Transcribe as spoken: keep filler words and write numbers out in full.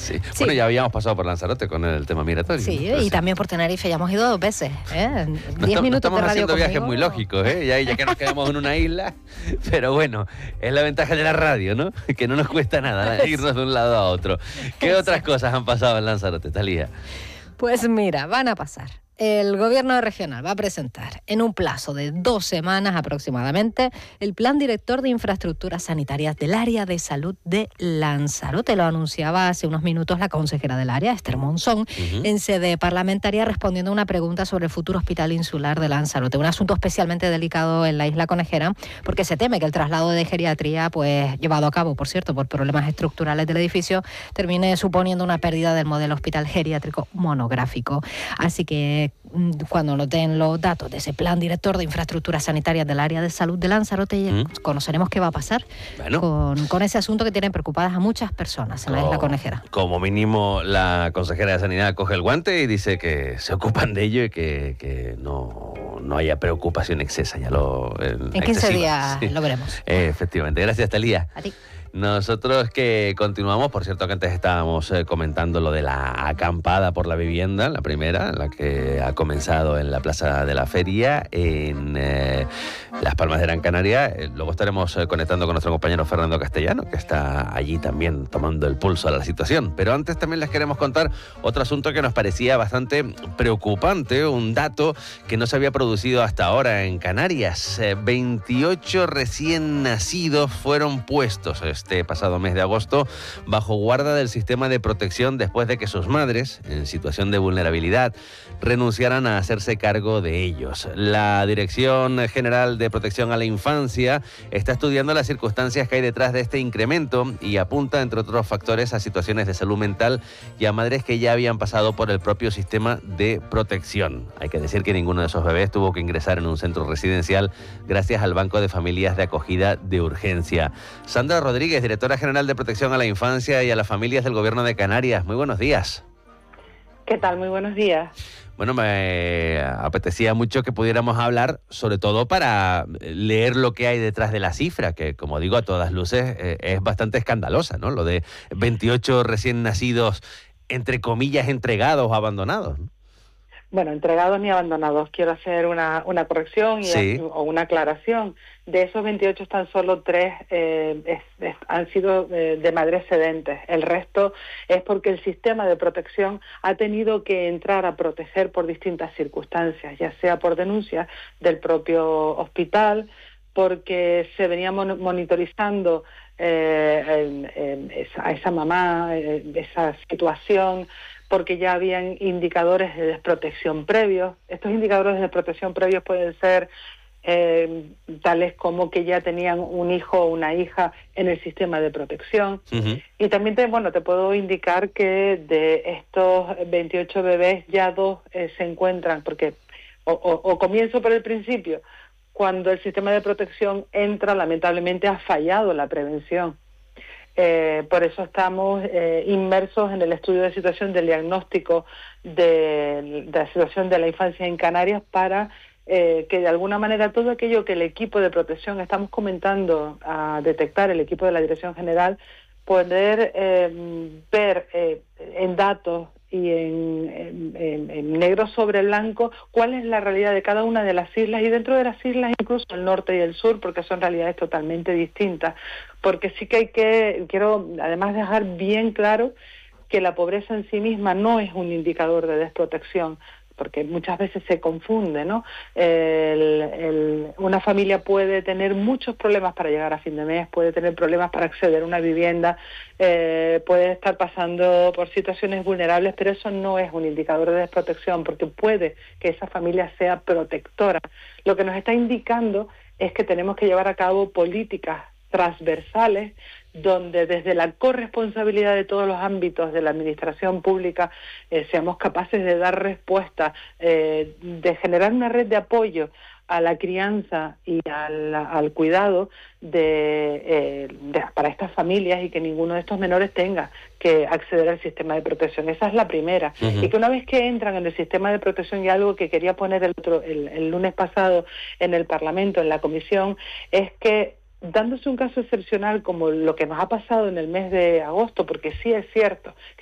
Sí. Sí. Bueno, ya habíamos pasado por Lanzarote con el tema migratorio. Sí, ¿no? y también por Tenerife, ya hemos ido dos veces. ¿eh? No, Diez no minutos estamos de radio haciendo viajes conmigo. muy lógicos, ¿eh? Ya, ya que nos quedamos en una isla, pero bueno, es la ventaja de la radio, ¿no? Que no nos cuesta nada irnos de un lado a otro. ¿Qué otras cosas han pasado en Lanzarote, Talía? Pues mira, van a pasar. El gobierno regional va a presentar en un plazo de dos semanas aproximadamente el plan director de infraestructuras sanitarias del área de salud de Lanzarote. Lo anunciaba hace unos minutos la consejera del área, Esther Monzón, uh-huh. en sede parlamentaria respondiendo a una pregunta sobre el futuro hospital insular de Lanzarote. Un asunto especialmente delicado en la isla Conejera porque se teme que el traslado de geriatría, pues llevado a cabo, por cierto, por problemas estructurales del edificio, termine suponiendo una pérdida del modelo hospital geriátrico monográfico. Así que cuando nos den los datos de ese plan director de infraestructuras sanitarias del área de salud de Lanzarote, ¿Mm? conoceremos qué va a pasar bueno. con, con ese asunto que tiene preocupadas a muchas personas en como, la isla Conejera. Como mínimo, la consejera de Sanidad coge el guante y dice que se ocupan de ello y que, que no, no haya preocupación excesa. Ya lo, en en quince días sí. lo veremos. Eh, efectivamente. Gracias, Talía. A ti. Nosotros que continuamos, por cierto que antes estábamos eh, comentando lo de la acampada por la vivienda, la primera, la que ha comenzado en la Plaza de la Feria, en eh, Las Palmas de Gran Canaria. Eh, luego estaremos eh, conectando con nuestro compañero Fernando Castellano, que está allí también tomando el pulso a la situación. Pero antes también les queremos contar otro asunto que nos parecía bastante preocupante, un dato que no se había producido hasta ahora en Canarias. Eh, veintiocho recién nacidos fueron puestos este pasado mes de agosto bajo guarda del sistema de protección después de que sus madres, en situación de vulnerabilidad, renunciaran a hacerse cargo de ellos. La Dirección General de Protección a la Infancia está estudiando las circunstancias que hay detrás de este incremento y apunta, entre otros factores, a situaciones de salud mental y a madres que ya habían pasado por el propio sistema de protección. Hay que decir que ninguno de esos bebés tuvo que ingresar en un centro residencial gracias al Banco de Familias de Acogida de Urgencia. Sandra Rodríguez, directora general de Protección a la Infancia y a las Familias del Gobierno de Canarias. Muy buenos días. ¿Qué tal? Muy buenos días. Bueno, me apetecía mucho que pudiéramos hablar, sobre todo para leer lo que hay detrás de la cifra, que, como digo, a todas luces eh, es bastante escandalosa, ¿no? Lo de veintiocho recién nacidos, entre comillas, entregados o abandonados, ¿no? Bueno, entregados ni abandonados. Quiero hacer una, una corrección y sí. a, o una aclaración. De esos veintiocho, tan solo tres eh, es, es, han sido eh, de madres cedentes. El resto es porque el sistema de protección ha tenido que entrar a proteger por distintas circunstancias, ya sea por denuncia del propio hospital, porque se venía mon- monitorizando eh, eh, eh, esa, a esa mamá, eh, esa situación, porque ya habían indicadores de desprotección previos. Estos indicadores de desprotección previos pueden ser eh, tales como que ya tenían un hijo o una hija en el sistema de protección. Uh-huh. Y también te, bueno, te puedo indicar que de estos veintiocho bebés ya dos eh, se encuentran, porque o, o, o comienzo por el principio, cuando el sistema de protección entra, lamentablemente ha fallado la prevención. Eh, por eso estamos eh, inmersos en el estudio de situación del diagnóstico de, de la situación de la infancia en Canarias para eh, que de alguna manera todo aquello que el equipo de protección estamos comentando a detectar, el equipo de la Dirección General, poder eh, ver eh, en datos y en, en, en negro sobre blanco cuál es la realidad de cada una de las islas, y dentro de las islas incluso el norte y el sur, porque son realidades totalmente distintas. Porque sí que hay que, quiero además dejar bien claro que la pobreza en sí misma no es un indicador de desprotección, porque muchas veces se confunde, ¿no? El, el, una familia puede tener muchos problemas para llegar a fin de mes, puede tener problemas para acceder a una vivienda, eh, puede estar pasando por situaciones vulnerables, pero eso no es un indicador de desprotección, porque puede que esa familia sea protectora. Lo que nos está indicando es que tenemos que llevar a cabo políticas transversales donde desde la corresponsabilidad de todos los ámbitos de la administración pública eh, seamos capaces de dar respuesta, eh, de generar una red de apoyo a la crianza y al, al cuidado de, eh, de, para estas familias, y que ninguno de estos menores tenga que acceder al sistema de protección. Esa es la primera. Uh-huh. Y que una vez que entran en el sistema de protección, y algo que quería poner el, otro, el, el lunes pasado en el Parlamento, en la comisión, es que dándose un caso excepcional como lo que nos ha pasado en el mes de agosto, porque sí es cierto